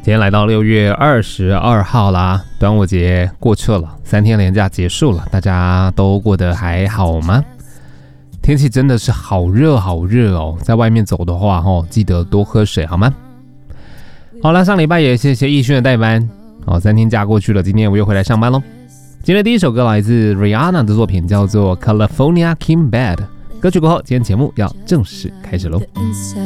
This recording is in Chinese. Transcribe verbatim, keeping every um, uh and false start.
今天来到六月二十二号啦，端午节过去了，三天连假结束了，大家都过得还好吗？天气真的是好热好热哦，在外面走的话、哦、记得多喝水好吗？好了，上礼拜也谢谢奕迅的代班、哦、三天假过去了，今天我又回来上班咯。今天第一首歌来自 Rihanna 的作品，叫做 California King Bed。歌曲过后，今天节目要正式开始咯。